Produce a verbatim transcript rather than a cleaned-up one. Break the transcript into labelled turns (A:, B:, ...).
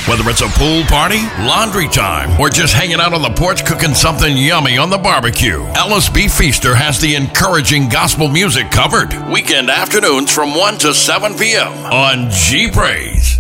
A: Whether it's a pool party, laundry time, or just hanging out on the porch cooking something yummy on the barbecue, Ellis B. Feaster has the encouraging gospel music covered. Weekend afternoons from one to seven p.m. on G Praise.